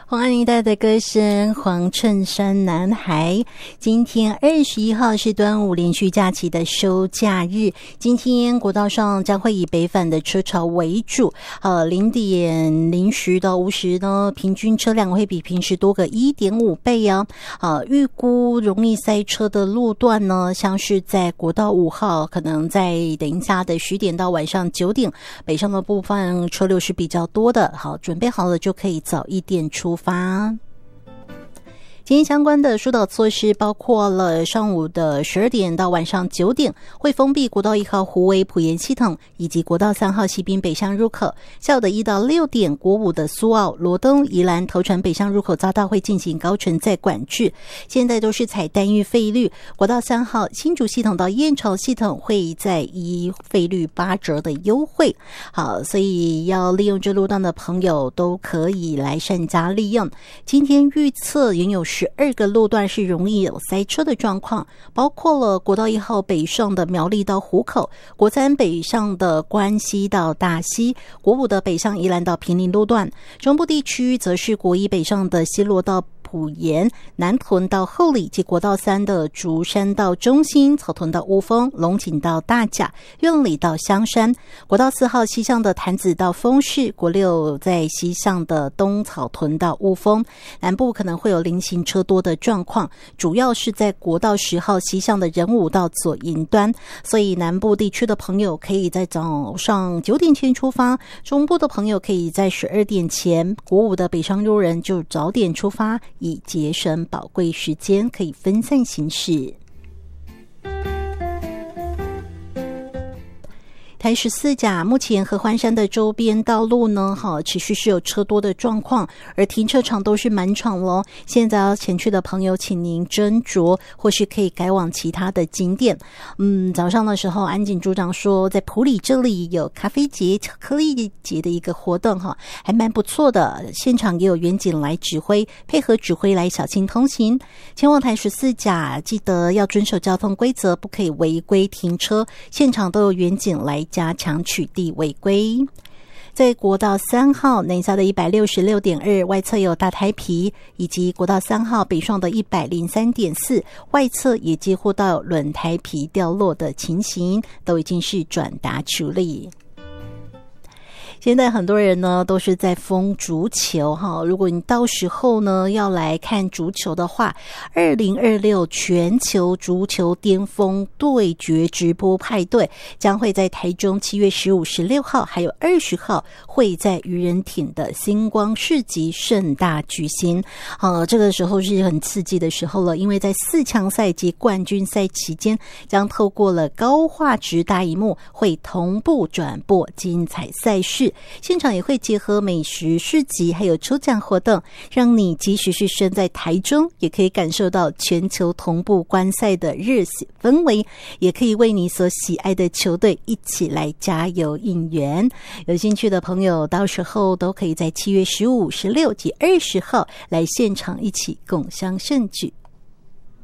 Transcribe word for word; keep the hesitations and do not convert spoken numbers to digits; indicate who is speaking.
Speaker 1: 黄安妮带的歌声，黄衬衫男孩。今天二十一号是端午连续假期的收假日，今天国道上将会以北返的车潮为主，呃，零点零时到五十呢，平均车辆会比平时多个 一点五倍啊。呃，预估容易塞车的路段呢，像是在国道五号，可能在等一下的十点到晚上九点，北上的部分车流是比较多的，好，准备好了就可以早一点出发。发今天相关的疏导措施包括了上午的十二点到晚上九点会封闭国道一号虎尾埔盐系统以及国道三号西滨北向入口，下午的一到六点国五的苏澳、罗东、宜兰、头船北向入口匝道会进行高承载管制，现在都是采单一费率，国道三号新竹系统到燕巢系统会在一费率八折的优惠，好，所以要利用这路段的朋友都可以来善加利用。今天预测原有十二个路段是容易有塞车的状况，包括了国道一号北上的苗栗到湖口，国三北上的关西到大溪，国五的北上宜兰到坪林路段，中部地区则是国一北上的西螺到埔盐，南屯到后里及国道三的竹山到中心，草屯到乌峰，龙井到大甲，苑里到香山，国道四号西向的潭子到丰市，国六在西向的东草屯到乌峰，南部可能会有零星车多的状况，主要是在国道十号西向的仁武到左营端，所以南部地区的朋友可以在早上九点前出发，中部的朋友可以在十二点前，国五的北上路人就早点出发，以节省宝贵时间，可以分散行驶。台十四甲目前合欢山的周边道路呢，哈，持续是有车多的状况，而停车场都是满场咯。现在要前去的朋友，请您斟酌，或是可以改往其他的景点。嗯，早上的时候，安警组长说，在埔里这里有咖啡节、巧克力节的一个活动，哈，还蛮不错的。现场也有员警来指挥，配合指挥来小心通行。前往台十四甲，记得要遵守交通规则，不可以违规停车。现场都有员警来加强取缔违规。在国道三号内下的 一百六十六点二 外侧有大台皮，以及国道三号北上的 一百零三点四 外侧也几乎到轮胎皮掉落的情形，都已经是转达处理。现在很多人呢都是在疯足球哈，如果你到时候呢要来看足球的话，二零二六全球足球巅峰对决直播派对将会在台中七月十五、十六号还有二十号会在渔人町的星光市集盛大举行。呃，这个时候是很刺激的时候了，因为在四强赛及冠军赛期间将透过了高画质大萤幕会同步转播精彩赛事，现场也会结合美食市集还有抽奖活动，让你即使是身在台中也可以感受到全球同步观赛的热血氛围，也可以为你所喜爱的球队一起来加油应援。有兴趣的朋友到时候都可以在七月十五、十六及二十号来现场一起共襄盛举。